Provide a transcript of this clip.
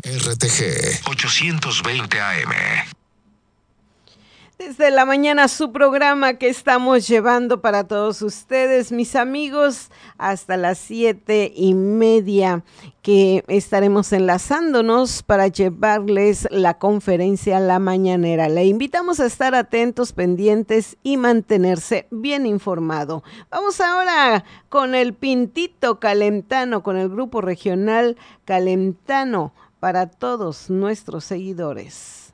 RTG 820 AM. Desde la mañana su programa que estamos llevando para todos ustedes, mis amigos, hasta las 7:30 que estaremos enlazándonos para llevarles la conferencia La Mañanera. Le invitamos a estar atentos, pendientes y mantenerse bien informado. Vamos ahora con el Pintito Calentano, con el grupo regional Calentano para todos nuestros seguidores.